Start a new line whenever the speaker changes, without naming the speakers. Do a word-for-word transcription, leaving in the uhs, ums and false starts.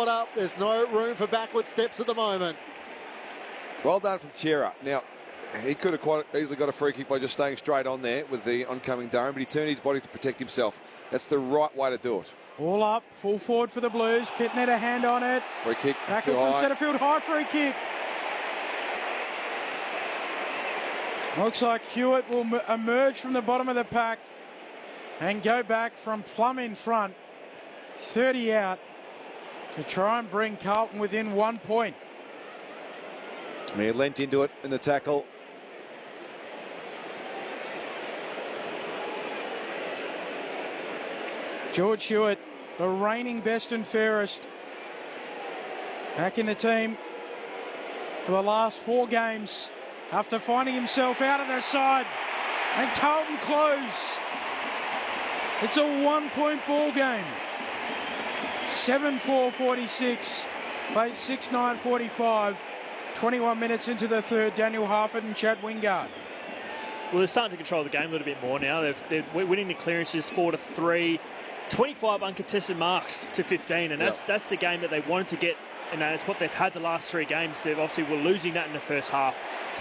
order. There's no room for backward steps at the moment.
Well done from Chera. Now, he could have quite easily got a free kick by just staying straight on there with the oncoming Durham, but he turned his body to protect himself. That's the right way to do it.
All up, full forward for the Blues. Pitnet a hand on it.
Free kick.
Tackle from Setterfield, high free kick. Looks like Hewitt will emerge from the bottom of the pack and go back from plumb in front, thirty out, to try and bring Carlton within one point.
He lent into it in the tackle.
George Hewitt, the reigning best and fairest, back in the team for the last four games after finding himself out of their side. And Carlton close. It's a one-point ball game. seven four forty-six, plays six nine forty-five. twenty-one minutes into the third, Daniel Harford and Chad Wingard.
Well, they're starting to control the game a little bit more now. They've, they're winning the clearances four to three. twenty-five uncontested marks to fifteen, and that's yep. that's the game that they wanted to get, and that's what they've had the last three games. They've obviously were losing that in the first half. So